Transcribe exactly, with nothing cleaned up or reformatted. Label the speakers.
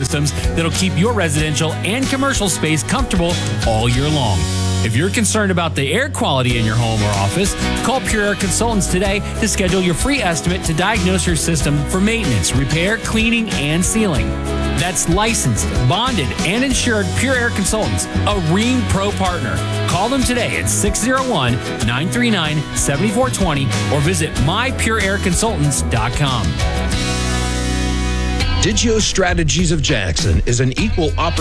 Speaker 1: systems that'll keep your residential and commercial space comfortable all year long. If you're concerned about the air quality in your home or office, call Pure Air Consultants today to schedule your free estimate to diagnose your system for maintenance, repair, cleaning, and sealing. That's licensed, bonded, and insured Pure Air Consultants, a Rheem Pro partner. Call them today at six oh one, nine three nine, seven four two oh or visit my pure air consultants dot com.
Speaker 2: Digio Strategies of Jackson is an equal opportunity